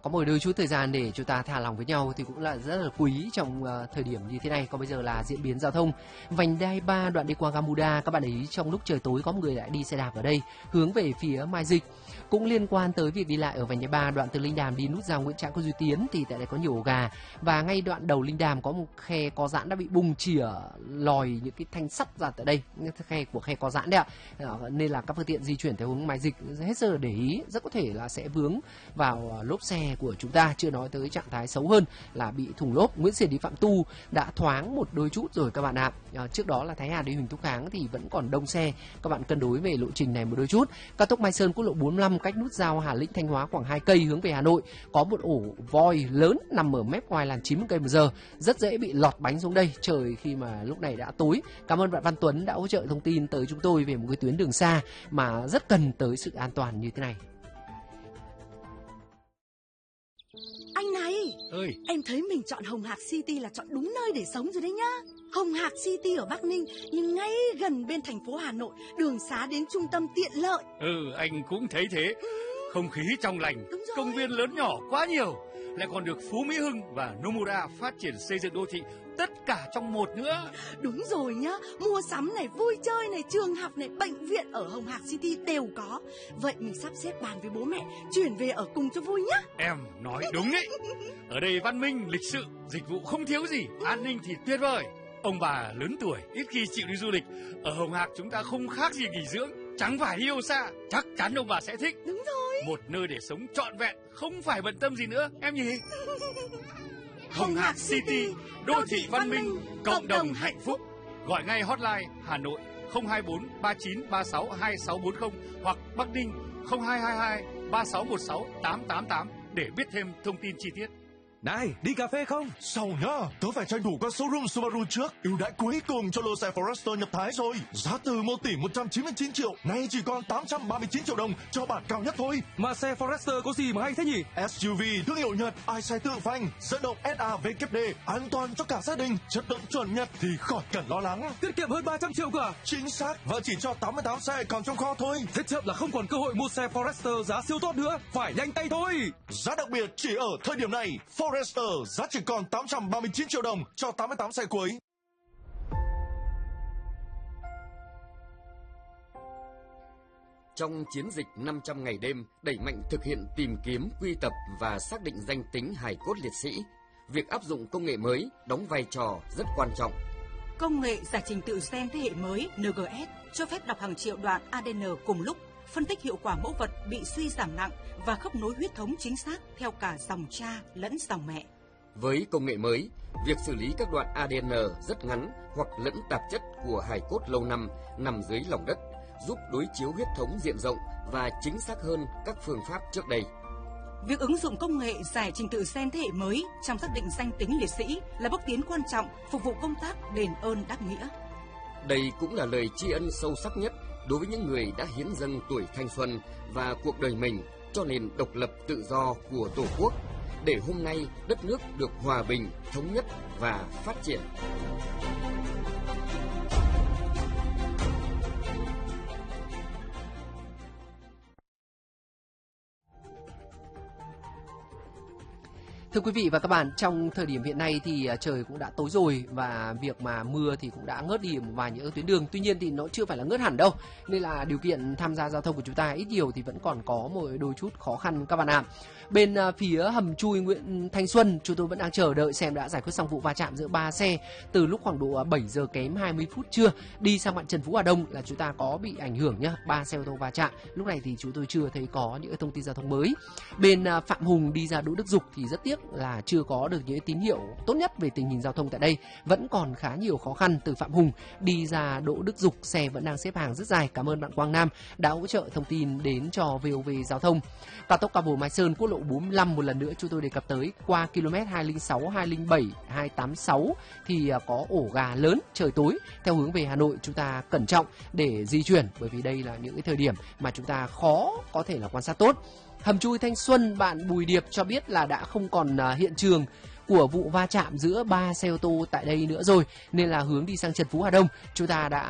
có một đôi chút thời gian để chúng ta thả lỏng với nhau thì cũng là rất là quý trong thời điểm như thế này. Còn bây giờ là diễn biến giao thông. Vành đai 3 đoạn đi qua Gamuda, các bạn ấy trong lúc trời tối có một người lại đi xe đạp ở đây hướng về phía Mai Dịch. Cũng liên quan tới việc đi lại ở vành đai 3 đoạn từ Linh Đàm đi nút giao Nguyễn Trãi, Có Duy Tiến thì tại đây có nhiều ổ gà, và ngay đoạn đầu Linh Đàm có một khe có giãn đã bị bung chìa lòi những cái thanh sắt ra tại đây, khe của khe có giãn đấy ạ. Nên là các phương tiện di chuyển theo hướng Mai Dịch hết sức là để ý, rất có thể là sẽ vướng vào lốp xe của chúng ta, chưa nói tới trạng thái xấu hơn là bị thủng lốp. Nguyễn Xiển đi Phạm Tu đã thoáng một đôi chút rồi các bạn ạ. Trước đó là Thái Hà đi Huỳnh Thúc Kháng thì vẫn còn đông xe, các bạn cân đối về lộ trình này một đôi chút. Cao tốc Mai Sơn quốc lộ 45 cách nút giao Hà Lĩnh Thanh Hóa khoảng 2 cây hướng về Hà Nội có một ổ voi lớn nằm ở mép ngoài làn 90 km/h, rất dễ bị lọt bánh xuống đây trời khi mà lúc này đã tối. Cảm ơn bạn Văn Tuấn đã hỗ trợ thông tin tới chúng tôi về một cái tuyến đường xa mà rất cần tới sự an toàn như thế này. Anh này, ơi, em thấy mình chọn Hồng Hạc City là chọn đúng nơi để sống rồi đấy nhá. Hồng Hạc City ở Bắc Ninh nhưng ngay gần bên thành phố Hà Nội, đường xá đến trung tâm tiện lợi. Anh cũng thấy thế. Không khí trong lành, công viên lớn nhỏ quá nhiều, lại còn được Phú Mỹ Hưng và Nomura phát triển xây dựng đô thị, tất cả trong một nữa. Đúng rồi nhá, mua sắm này, vui chơi này, trường học này, bệnh viện ở Hồng Hạc City đều có. Vậy mình sắp xếp bàn với bố mẹ chuyển về ở cùng cho vui nhá. Em nói đúng đấy. Ở đây văn minh, lịch sự, dịch vụ không thiếu gì, an ninh thì tuyệt vời. Ông bà lớn tuổi ít khi chịu đi du lịch, ở Hồng Hạc chúng ta không khác gì nghỉ dưỡng, chẳng phải đi đâu xa. Chắc chắn ông bà sẽ thích. Đúng rồi. Một nơi để sống trọn vẹn, không phải bận tâm gì nữa em nhỉ. Hồng Hạc City, đô thị văn minh, cộng đồng hạnh phúc. Gọi ngay hotline Hà Nội 024 39 36 2640 hoặc Bắc Ninh 0222 3616 888 để biết thêm thông tin chi tiết. Này, đi cà phê không? Sau nhá, tớ phải tranh thủ qua showroom Subaru trước. Ưu đãi cuối cùng cho lô xe Forester nhập Thái rồi. Giá từ 1 tỷ 199 triệu, nay chỉ còn 839 triệu đồng cho bản cao nhất thôi. Mà xe Forester có gì mà hay thế nhỉ? SUV thương hiệu Nhật, ai xe tự phanh, dẫn động SAVKD, an toàn cho cả gia đình, chất lượng chuẩn Nhật thì khỏi cần lo lắng. Tiết kiệm hơn 300 triệu cả. Chính xác, và chỉ cho 88 xe còn trong kho thôi. Thế chậm là không còn cơ hội mua xe Forester giá siêu tốt nữa, phải nhanh tay thôi. Giá đặc biệt chỉ ở thời điểm này. Forester giá chỉ còn 839 triệu đồng cho 88 xe cuối. Trong chiến dịch 500 ngày đêm đẩy mạnh thực hiện tìm kiếm, quy tập và xác định danh tính hài cốt liệt sĩ, việc áp dụng công nghệ mới đóng vai trò rất quan trọng. Công nghệ giải trình tự gen thế hệ mới NGS cho phép đọc hàng triệu đoạn ADN cùng lúc, phân tích hiệu quả mẫu vật bị suy giảm nặng và khớp nối huyết thống chính xác theo cả dòng cha lẫn dòng mẹ. Với công nghệ mới, việc xử lý các đoạn ADN rất ngắn hoặc lẫn tạp chất của hài cốt lâu năm nằm dưới lòng đất, giúp đối chiếu huyết thống diện rộng và chính xác hơn các phương pháp trước đây. Việc ứng dụng công nghệ giải trình tự gen thế hệ mới trong xác định danh tính liệt sĩ là bước tiến quan trọng phục vụ công tác đền ơn đáp nghĩa. Đây cũng là lời tri ân sâu sắc nhất đối với những người đã hiến dâng tuổi thanh xuân và cuộc đời mình cho nền độc lập tự do của Tổ quốc, để hôm nay đất nước được hòa bình, thống nhất và phát triển. Thưa quý vị và các bạn, trong thời điểm hiện nay thì trời cũng đã tối rồi và việc mà mưa thì cũng đã ngớt đi một vài những tuyến đường. Tuy nhiên thì nó chưa phải là ngớt hẳn đâu. Nên là điều kiện tham gia giao thông của chúng ta ít nhiều thì vẫn còn có một đôi chút khó khăn các bạn ạ. Bên phía hầm chui Nguyễn Thanh Xuân, chúng tôi vẫn đang chờ đợi xem đã giải quyết xong vụ va chạm giữa 3 xe từ lúc khoảng độ 7 giờ kém 20 phút trưa đi sang đoạn Trần Phú Hà Đông là chúng ta có bị ảnh hưởng nhá, 3 xe ô tô va chạm. Lúc này thì chúng tôi chưa thấy có những thông tin giao thông mới. Bên Phạm Hùng đi ra Đỗ Đức Dục thì rất tiếc là chưa có được những tín hiệu tốt nhất về tình hình giao thông tại đây, vẫn còn khá nhiều khó khăn. Từ Phạm Hùng đi ra Đỗ Đức Dục xe vẫn đang xếp hàng rất dài. Cảm ơn bạn Quang Nam đã hỗ trợ thông tin đến cho VOV Giao thông. Cao tốc Cao Bồ Mai Sơn quốc lộ 45 một lần nữa chúng tôi đề cập tới, qua km 206, 207, 286 thì có ổ gà lớn trời tối theo hướng về Hà Nội. Chúng ta cẩn trọng để di chuyển bởi vì đây là những cái thời điểm mà chúng ta khó có thể là quan sát tốt. Hầm chui Thanh Xuân, bạn Bùi Điệp cho biết là đã không còn hiện trường của vụ va chạm giữa 3 xe ô tô tại đây nữa rồi, nên là hướng đi sang Trần Phú Hà Đông chúng ta đã